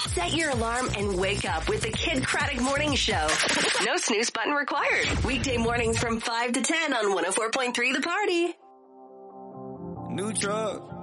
Set your alarm and wake up with the Kid Craddock Morning Show. No snooze button required. Weekday mornings from 5 to 10 on 104.3 The Party. New truck.